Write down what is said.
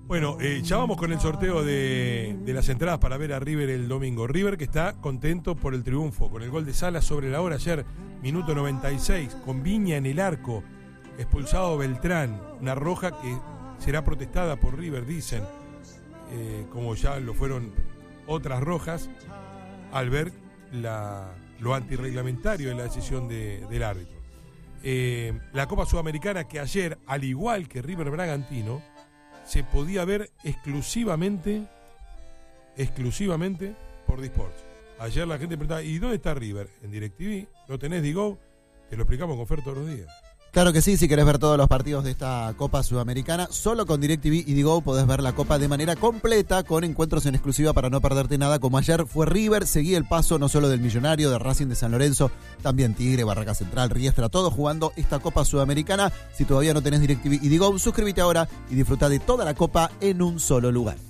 Bueno, ya vamos con el sorteo de las entradas para ver a River el domingo. River que está contento por el triunfo, con el gol de Salas sobre la hora ayer, minuto 96, con Viña en el arco, expulsado Beltrán, una roja que será protestada por River, dicen, como ya lo fueron otras rojas, al ver lo antirreglamentario de la decisión del árbitro. La Copa Sudamericana que ayer, al igual que River Bragantino, se podía ver exclusivamente por Disports. Ayer la gente preguntaba, ¿y dónde está River? En DirecTV, ¿no tenés Digo? Te lo explicamos con Fer todos los días. Claro que sí, si querés ver todos los partidos de esta Copa Sudamericana, solo con DirecTV y Digo podés ver la Copa de manera completa, con encuentros en exclusiva para no perderte nada, como ayer fue River, seguía el paso no solo del Millonario, de Racing de San Lorenzo, también Tigre, Barraca Central, Riestra, todos jugando esta Copa Sudamericana. Si todavía no tenés DirecTV y Digo, suscríbete ahora y disfruta de toda la Copa en un solo lugar.